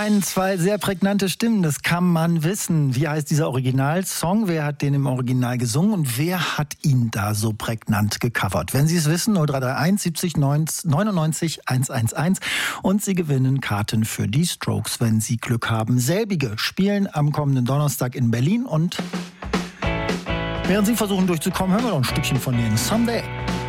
meinen, zwei sehr prägnante Stimmen, das kann man wissen. Wie heißt dieser Originalsong? Wer hat den im Original gesungen und wer hat ihn da so prägnant gecovert? Wenn Sie es wissen, 0331 70 99 111 und Sie gewinnen Karten für die Strokes, wenn Sie Glück haben. Selbige spielen am kommenden Donnerstag in Berlin und während Sie versuchen durchzukommen, hören wir noch ein Stückchen von denen. Someday.